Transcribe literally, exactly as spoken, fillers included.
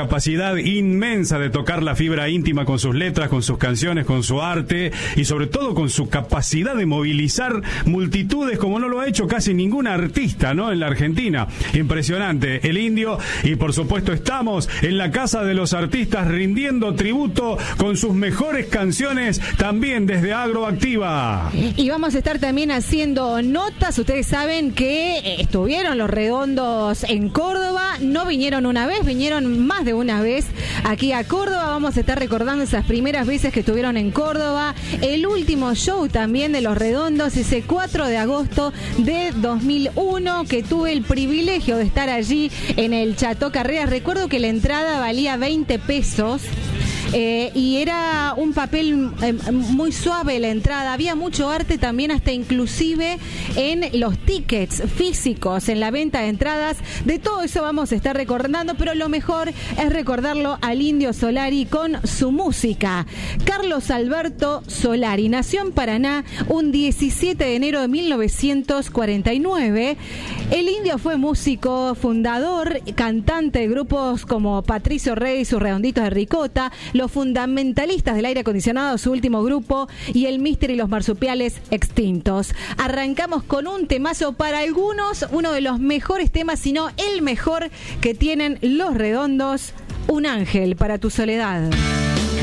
capacidad inmensa de tocar la fibra íntima con sus letras, con sus canciones, con su arte y sobre todo con su capacidad de movilizar multitudes como no lo ha hecho casi ningún artista, ¿no?, en la Argentina. Impresionante, el Indio. Y por supuesto estamos en la Casa de los Artistas rindiendo tributo con sus mejores canciones también desde Agroactiva. Y vamos a estar también haciendo notas. Ustedes saben que estuvieron los Redondos en Córdoba, no vinieron una vez, vinieron más de una vez aquí a Córdoba. Vamos a estar recordando esas primeras veces que estuvieron en Córdoba, el último show también de los Redondos, ese cuatro de agosto de dos mil uno, que tuve el privilegio de estar allí en el Chateau Carreras. Recuerdo que la entrada valía veinte pesos. Eh, y era un papel eh, muy suave la entrada, había mucho arte también, hasta inclusive en los tickets físicos, en la venta de entradas. De todo eso vamos a estar recordando, pero lo mejor es recordarlo al Indio Solari con su música. Carlos Alberto Solari nació en Paraná un diecisiete de enero de mil novecientos cuarenta y nueve. El Indio fue músico, fundador, cantante de grupos como Patricio Rey y sus Redonditos de Ricota, Los Fundamentalistas del Aire Acondicionado, su último grupo, y el Mister y los Marsupiales Extintos. Arrancamos con un temazo, para algunos uno de los mejores temas, si no el mejor que tienen los Redondos, Un ángel para tu soledad.